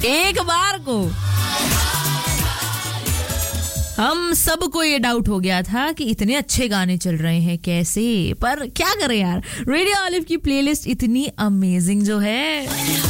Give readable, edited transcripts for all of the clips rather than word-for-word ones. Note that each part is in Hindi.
एक बार को हम सबको ये डाउट हो गया था कि इतने अच्छे गाने चल रहे हैं कैसे, पर क्या करें यार, रेडियो ऑलिव की प्लेलिस्ट इतनी अमेजिंग जो है।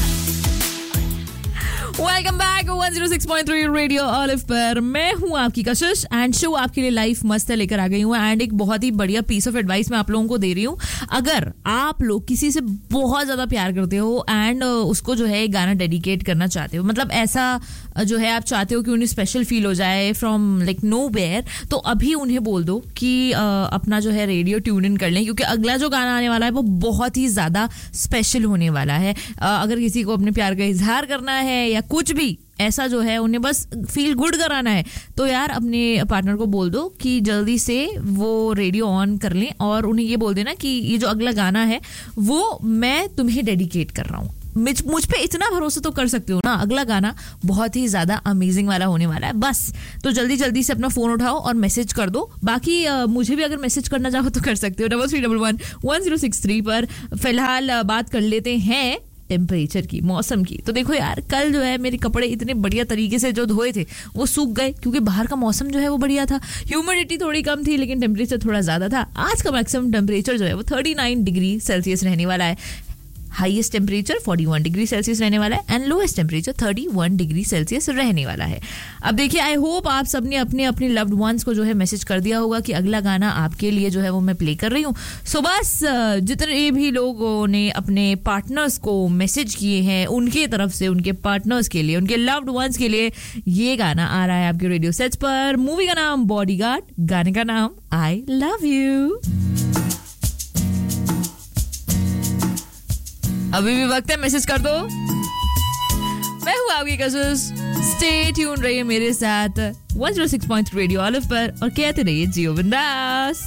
वेलकम बैक 106.3 रेडियो ऑलिव पर मैं हूं आपकी कशिश एंड शो आपके लिए लाइफ मस्त है लेकर आ गई हूं। एंड एक बहुत ही बढ़िया पीस ऑफ एडवाइस मैं आप लोगों को दे रही हूं। अगर आप लोग किसी से बहुत ज्यादा प्यार करते हो एंड उसको जो है गाना डेडिकेट करना चाहते हो, मतलब ऐसा जो है आप चाहते हो कि उन्हें स्पेशल फील हो जाए फ्रॉम लाइक नो वेयर, तो अभी उन्हें बोल दो कि अपना जो है रेडियो ट्यून इन कर लें, क्योंकि अगला जो गाना आने वाला है वो बहुत ही ज्यादा स्पेशल होने वाला है। अगर किसी को अपने प्यार का इजहार करना है या कुछ भी ऐसा जो है उन्हें बस फील गुड कराना है, तो यार अपने पार्टनर को बोल दो कि जल्दी से वो रेडियो ऑन कर लें और उन्हें ये बोल देना कि ये जो अगला गाना है वो मैं तुम्हें डेडिकेट कर रहा हूँ। मुझ पे इतना भरोसा तो कर सकते हो ना, अगला गाना बहुत ही ज्यादा अमेजिंग वाला होने वाला है। बस तो जल्दी जल्दी से अपना फोन उठाओ और मैसेज कर दो। बाकी मुझे भी अगर मैसेज करना चाहो तो कर सकते हो 33111063 पर। फिलहाल बात कर लेते हैं टेम्परेचर की, मौसम की। तो देखो यार, कल जो है मेरे कपड़े इतने बढ़िया तरीके से जो धोए थे वो सूख गए, क्योंकि बाहर का मौसम जो है वो बढ़िया था, ह्यूमिडिटी थोड़ी कम थी लेकिन टेम्परेचर थोड़ा ज्यादा था। आज का मैक्सिमम टेम्परेचर जो है वो 39 डिग्री सेल्सियस रहने वाला है। हाईएस्ट टेम्परेचर 41 डिग्री सेल्सियस रहने वाला है and lowest temperature 31 degree Celsius रहने वाला है। अब देखिए, आई होप आप सबने अपने अपने लव्ड वंस को जो है मैसेज कर दिया होगा कि अगला गाना आपके लिए जो है वो मैं प्ले कर रही हूँ। सो बस जितने भी लोगों ने अपने पार्टनर्स को मैसेज किए हैं उनके तरफ से उनके पार्टनर्स के लिए, उनके लव्ड वंस के लिए ये गाना आ रहा है आपके रेडियो सेट्स पर। मूवी का नाम बॉडीगार्ड, गाने का नाम आई लव यू। अभी भी वक्त है, मैसेज कर दो। मैं हूँ आपकी कशिश, स्टे ट्यून रहिए मेरे साथ 106.3 रेडियो ऑलिव पर और कहते रहिए जियो बिंदास।